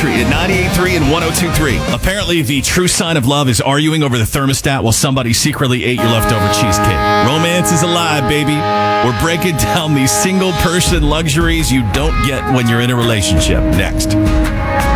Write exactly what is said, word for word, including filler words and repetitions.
Country at ninety-eight point three and one oh two point three. Apparently, the true sign of love is arguing over the thermostat while somebody secretly ate your leftover cheesecake. Romance is alive, baby. We're breaking down these single-person luxuries you don't get when you're in a relationship. Next.